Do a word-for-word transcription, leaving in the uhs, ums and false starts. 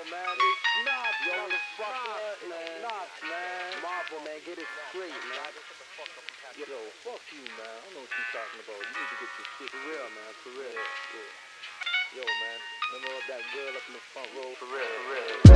man. It's not, yo, it's not, man. Not, man. Marvel, man, get it straight, man. Yo, fuck you, man. I don't know what you're talking about. You need to get your shit for real, man. For real. Yeah. Yo, man. Remember that girl up in the front row? For real, for real.